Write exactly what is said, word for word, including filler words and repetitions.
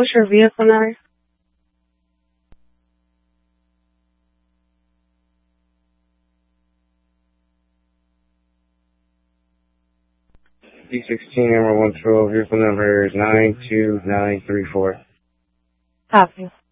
what's your vehicle number? D sixteen, number one twelve, vehicle number is nine two nine three four. Copy.